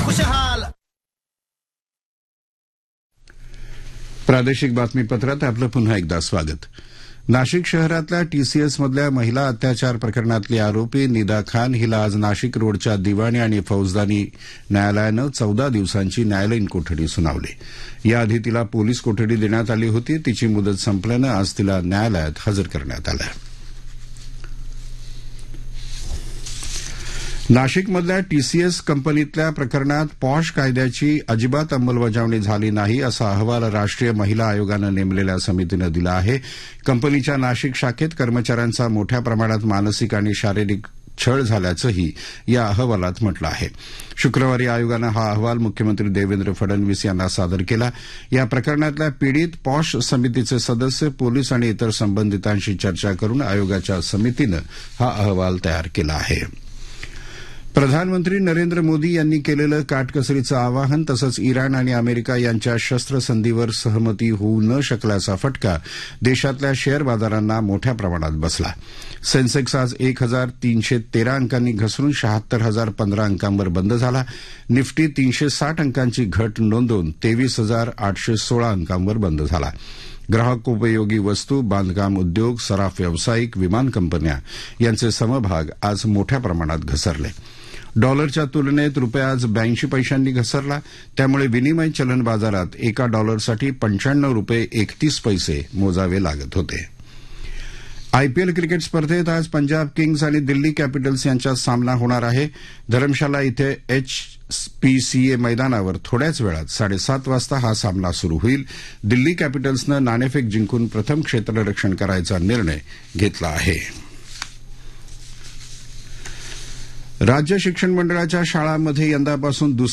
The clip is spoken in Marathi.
खुशहाल. प्रादेशिक बातमीपत्रात आपलं पुन्हा एकदा स्वागत. नाशिक शहरातल्या टीसीएसमधल्या महिला अत्याचार प्रकरणातली आरोपी निदा खान हिला आज नाशिक रोडच्या दिवाणी आणि फौजदारी न्यायालयानं 14 दिवसांची न्यायालयीन कोठडी सुनावली. याआधी तिला पोलीस कोठडी देण्यात आली होती. तिची मुदत संपल्यानं आज तिला न्यायालयात हजर करण्यात आलं. नाशिकमधल्या टीसीएस कंपनीतल्या प्रकरणात पॉश कायद्याची अजिबात अंमलबजावणी झाली नाही असा अहवाल राष्ट्रीय महिला आयोगानं नेमलेल्या समितीनं दिला आहे. कंपनीच्या नाशिक शाखेत कर्मचाऱ्यांचा मोठ्या प्रमाणात मानसिक आणि शारीरिक छळ झाल्याचंही या अहवालात म्हटलं आहे. शुक्रवारी आयोगानं हा अहवाल मुख्यमंत्री देवेंद्र फडणवीस यांना सादर केला. या प्रकरणातल्या पीडित पॉश समितीचे सदस्य, पोलीस आणि इतर संबंधितांशी चर्चा करून आयोगाच्या समितीनं हा अहवाल तयार केला आहे. प्रधानमंत्री नरेंद्र मोदी यांनी केलेलं काटकसरीचं आवाहन तसंच इराण आणि अमेरिका यांच्या शस्त्रसंधीवर सहमती होऊ न शकल्याचा फटका देशातल्या शेअर बाजारांना मोठ्या प्रमाणात बसला. सेन्सेक्स आज 1313 अंकांनी घसरून 76,015 अंकांवर बंद झाला. निफ्टी 360 अंकांची घट नोंदवून 23,816 अंकांवर बंद झाला. ग्राहकोपयोगी वस्तू, बांधकाम उद्योग, सराफ व्यावसायिक, विमान कंपन्या यांचे समभाग आज मोठ्या प्रमाणात घसरले. डॉलरच्या तुलनेत रुपया आज 82 पैशांनी घसरला. त्यामुळे विनिमय चलन बाजारात एका डॉलरसाठी 95 रुपये 31 पैसे मोजावे लागत होते. आयपीएल क्रिकेट स्पर्धेत आज पंजाब किंग्ज आणि दिल्ली कॅपिटल्स यांच्यात सामना होणार आहे. धरमशाला इथे HPCA मैदानावर थोड्याच वेळात 7:30 वाजता हा सामना सुरू होईल. दिल्ली कॅपिटल्सनं नाणेफेक जिंकून प्रथम क्षेत्ररक्षण करायचा निर्णय घेतला आहे. राज्य शिक्षण मंडळाच्या शाळांमध्ये यंदापासून